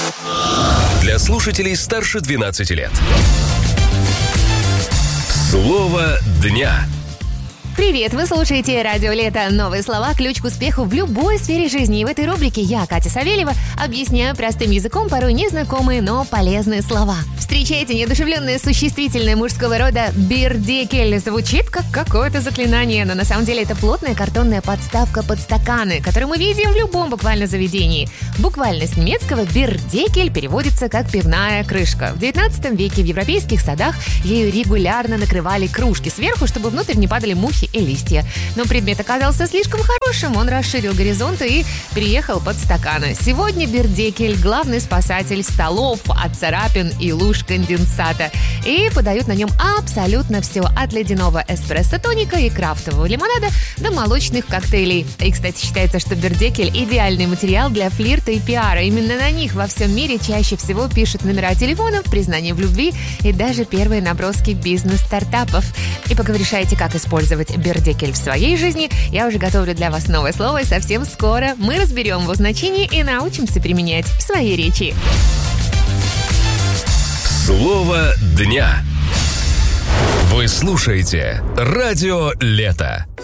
Для слушателей старше 12 лет. Слово дня. Привет! Вы слушаете «Радио Лето». Новые слова – ключ к успеху в любой сфере жизни. И в этой рубрике я, Катя Савельева, объясняю простым языком порой незнакомые, но полезные слова. Встречайте неодушевленное существительное мужского рода «бирдекель». Звучит как какое-то заклинание, но на самом деле это плотная картонная подставка под стаканы, которую мы видим в любом буквально заведении. Буквально с немецкого «бирдекель» переводится как «пивная крышка». В 19 веке в европейских садах ею регулярно накрывали кружки сверху, чтобы внутрь не падали мухи и листья. Но предмет оказался слишком хорошим, он расширил горизонты и переехал под стаканы. Сегодня бирдекель – главный спасатель столов от царапин и луж конденсата. И подают на нем абсолютно все, от ледяного эспрессо-тоника и крафтового лимонада до молочных коктейлей. И, кстати, считается, что бирдекель – идеальный материал для флирта и пиара. Именно на них во всем мире чаще всего пишут номера телефонов, признание в любви и даже первые наброски бизнес-стартапов. И пока вы решаете, как использовать бирдекель в своей жизни, я уже готовлю для вас новое слово, и совсем скоро мы разберем его значение и научимся применять в своей речи. Слово дня. Вы слушаете «Радио Лето».